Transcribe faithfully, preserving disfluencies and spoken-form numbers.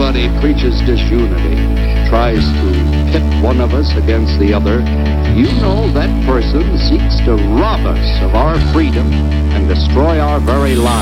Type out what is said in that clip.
anybody preaches disunity, tries to pit one of us against the other, you know that person seeks to rob us of our freedom and destroy our very lives.